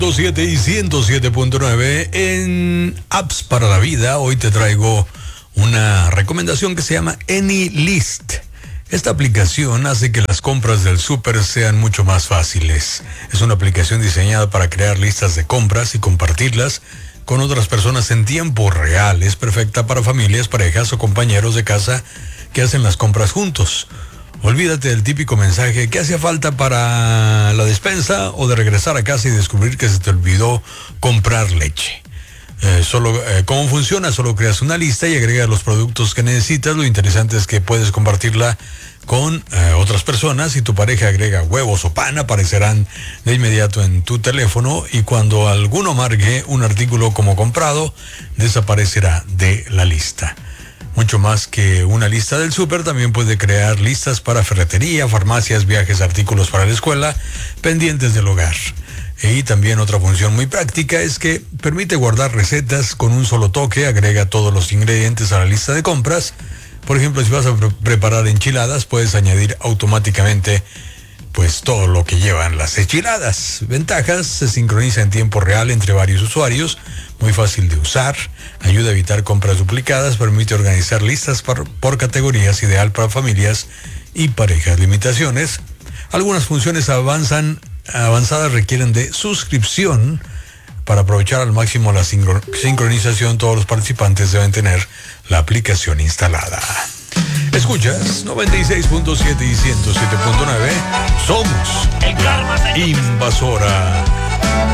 107 y 107.9 en Apps para la Vida. Hoy te traigo una recomendación que se llama AnyList. Esta aplicación hace que las compras del súper sean mucho más fáciles. Es una aplicación diseñada para crear listas de compras y compartirlas con otras personas en tiempo real. Es perfecta para familias, parejas o compañeros de casa que hacen las compras juntos. Olvídate del típico mensaje que hacía falta para la despensa o de regresar a casa y descubrir que se te olvidó comprar leche. ¿Cómo funciona? Solo creas una lista y agregas los productos que necesitas. Lo interesante es que puedes compartirla con otras personas. Si tu pareja agrega huevos o pan, aparecerán de inmediato en tu teléfono, y cuando alguno marque un artículo como comprado, desaparecerá de la lista. Mucho más que una lista del súper, también puede crear listas para ferretería, farmacias, viajes, artículos para la escuela, pendientes del hogar. Y también otra función muy práctica es que permite guardar recetas con un solo toque. Agrega todos los ingredientes a la lista de compras. Por ejemplo, si vas a preparar enchiladas, puedes añadir automáticamente pues todo lo que llevan las enchiladas. Ventajas: se sincroniza en tiempo real entre varios usuarios, muy fácil de usar, ayuda a evitar compras duplicadas, permite organizar listas por categorías, ideal para familias y parejas. Limitaciones: algunas funciones avanzadas requieren de suscripción. Para aprovechar al máximo la sincronización, todos los participantes deben tener la aplicación instalada. Escuchas 96.7 y 107.9. Somos Invasora.